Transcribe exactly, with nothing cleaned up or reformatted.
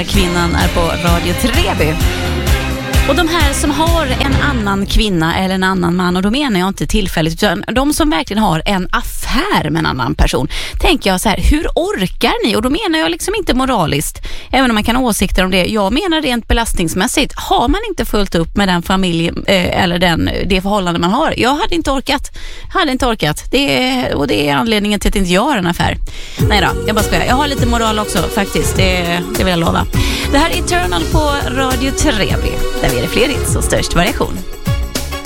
Kvinnan är på Radio Treby. Och de här som har en annan kvinna eller en annan man, och då menar jag inte tillfälligt, utan de som verkligen har en affär med en annan person, tänker jag så här, hur orkar ni? Och då menar jag liksom inte moraliskt, även om man kan ha åsikter om det. Jag menar rent belastningsmässigt. Har man inte fullt upp med den familj eh, eller den, det förhållande man har, jag hade inte orkat. Hade inte orkat. Det är, och det är anledningen till att inte jag har en affär. Nej då, jag bara skojar. Jag har lite moral också faktiskt, det, det vill jag lova. Det här är Eternal på Radio Treby, där vi är det fler hits och störst variation.